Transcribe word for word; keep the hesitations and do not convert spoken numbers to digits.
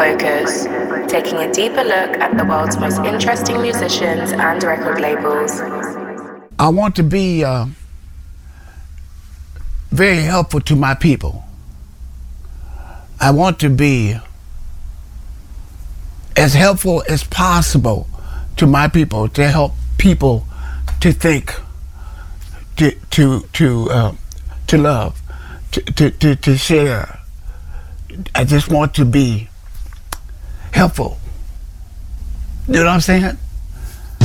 Focus, taking a deeper look at the world's most interesting musicians and record labels. I want to be uh, very helpful to my people. I want to be as helpful as possible to my people, to help people to think, to to to uh, to love, to, to to to share. I just want to be helpful. You know what I'm saying?